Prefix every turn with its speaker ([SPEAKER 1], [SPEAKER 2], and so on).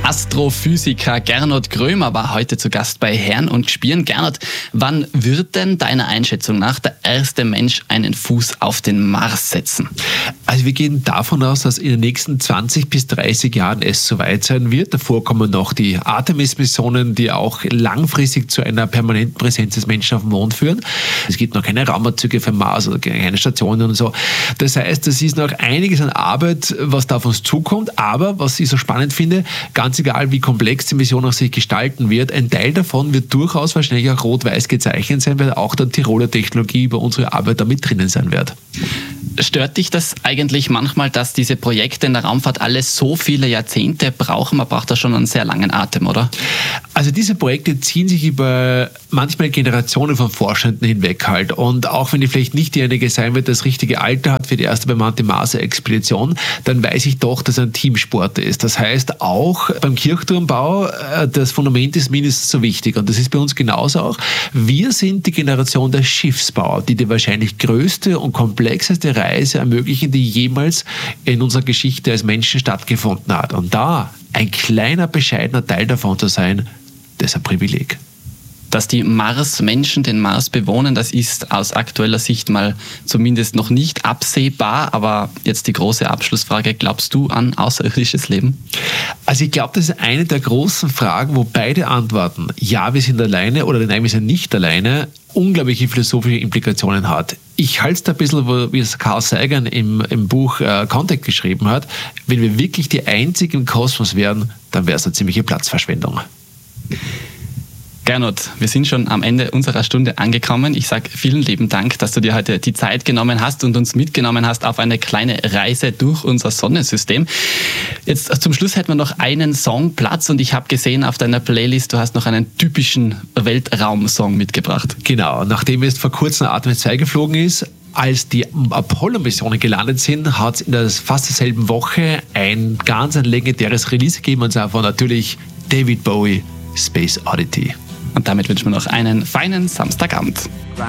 [SPEAKER 1] Astrophysiker Gernot Grömer war heute zu Gast bei Herrn und Spieren. Gernot, wann wird denn deiner Einschätzung nach der erste Mensch einen Fuß auf den Mars setzen?
[SPEAKER 2] Also wir gehen davon aus, dass in den nächsten 20 bis 30 Jahren es soweit sein wird. Davor kommen noch die Artemis-Missionen, die auch langfristig zu einer permanenten Präsenz des Menschen auf dem Mond führen. Es gibt noch keine Raumanzüge für Mars oder keine Stationen und so. Das heißt, es ist noch einiges an Arbeit, was da auf uns zukommt. Aber was ich so spannend finde, ganz egal wie komplex die Mission auch sich gestalten wird, ein Teil davon wird durchaus wahrscheinlich auch rot-weiß gezeichnet sein, weil auch der Tiroler Technologie über unsere Arbeit da mit drinnen sein wird.
[SPEAKER 1] Stört dich das eigentlich manchmal, dass diese Projekte in der Raumfahrt alles so viele Jahrzehnte brauchen? Man braucht da schon einen sehr langen Atem, oder?
[SPEAKER 2] Also diese Projekte ziehen sich über manchmal Generationen von Forschenden hinweg halt. Und auch wenn ich vielleicht nicht diejenige sein wird, das richtige Alter hat für die erste bemannte Mars-Expedition, dann weiß ich doch, dass er ein Teamsport ist. Das heißt, auch beim Kirchturmbau, das Fundament ist mindestens so wichtig. Und das ist bei uns genauso auch. Wir sind die Generation der Schiffsbauer, die wahrscheinlich größte und komplexeste Reise ermöglichen, die jemals in unserer Geschichte als Menschen stattgefunden hat. Und da ein kleiner, bescheidener Teil davon zu sein, das ist ein Privileg.
[SPEAKER 1] Dass die Mars-Menschen den Mars bewohnen, das ist aus aktueller Sicht mal zumindest noch nicht absehbar. Aber jetzt die große Abschlussfrage, glaubst du an außerirdisches Leben?
[SPEAKER 2] Also ich glaube, das ist eine der großen Fragen, wo beide Antworten, ja, wir sind alleine oder nein, wir sind nicht alleine, unglaubliche philosophische Implikationen hat. Ich halte es da ein bisschen, wie es Carl Sagan im Buch Contact geschrieben hat, wenn wir wirklich die Einzigen im Kosmos wären, dann wäre es eine ziemliche Platzverschwendung.
[SPEAKER 1] Gernot, wir sind schon am Ende unserer Stunde angekommen. Ich sage vielen lieben Dank, dass du dir heute die Zeit genommen hast und uns mitgenommen hast auf eine kleine Reise durch unser Sonnensystem. Jetzt zum Schluss hätten wir noch einen Song Platz und ich habe gesehen auf deiner Playlist, du hast noch einen typischen Weltraumsong mitgebracht.
[SPEAKER 2] Genau, nachdem jetzt vor kurzem Artemis 2 geflogen ist, als die Apollo-Missionen gelandet sind, hat es in der fast derselben Woche ein legendäres Release gegeben, und zwar von natürlich David Bowie, Space Oddity.
[SPEAKER 1] Und damit wünschen wir noch einen feinen Samstagabend.